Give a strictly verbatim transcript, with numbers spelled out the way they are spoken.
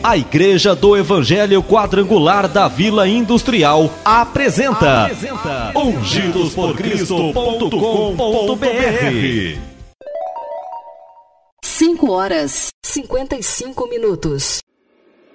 A Igreja do Evangelho Quadrangular da Vila Industrial apresenta, apresenta ungidos por cristo ponto com ponto b r. cinco horas, cinquenta e cinco minutos.